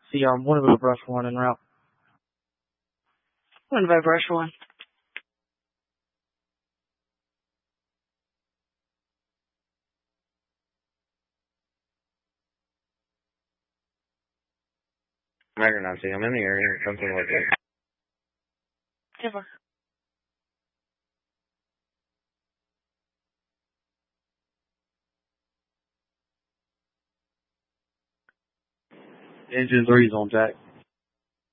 See, one of the brush one en route. One by brush one. Commander Nancy, I'm in the area. Something like that. Never. Engine 3's on deck.